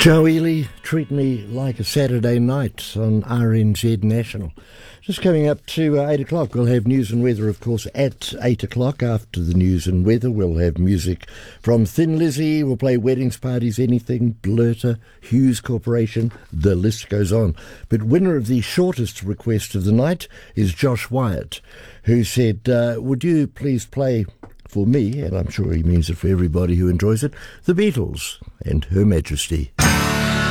Joe Ely, Treat Me Like a Saturday Night on RNZ National. Just coming up to 8 o'clock, we'll have news and weather, of course, at 8 o'clock. After the news and weather, we'll have music from Thin Lizzy. We'll play weddings, parties, anything, Blurter, Hughes Corporation, the list goes on. But winner of the shortest request of the night is Josh Wyatt, who said, would you please play for me, and I'm sure he means it for everybody who enjoys it, the Beatles and Her Majesty.